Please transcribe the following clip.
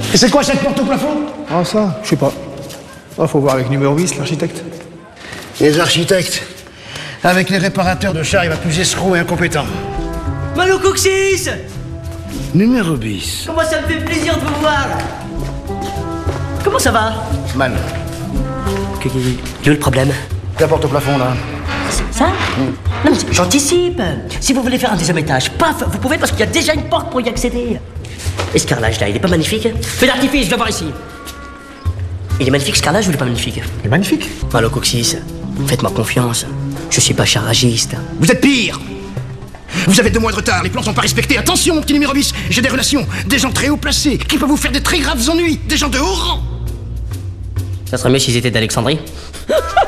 Et c'est quoi cette porte au plafond? Ah ça, je sais pas. Ah, faut voir avec numéro 10, l'architecte. Les architectes. Avec les réparateurs de chars, il va plus escroc et incompétent. Mano Coxis! Numéro 10. Comment ça me fait plaisir de vous voir! Comment ça va? Man, Quel est le problème? la porte au plafond, là. Ça? Non mais j'anticipe. Si vous voulez faire un deuxième étage, paf, vous pouvez parce qu'il y a déjà une porte pour y accéder. Et ce carrelage là, il est pas magnifique? Fais d'artifice, je vais voir ici. Il est magnifique ce carrelage ou il est pas magnifique? Il est magnifique. Malo Coxis, faites-moi confiance. Je suis pas charragiste. Vous êtes pire. Vous avez 2 mois de retard, les plans sont pas respectés. Attention, mon petit numéro 10, j'ai des relations, des gens très haut placés, qui peuvent vous faire des très graves ennuis, des gens de haut rang. Ça serait mieux s'ils étaient d'Alexandrie.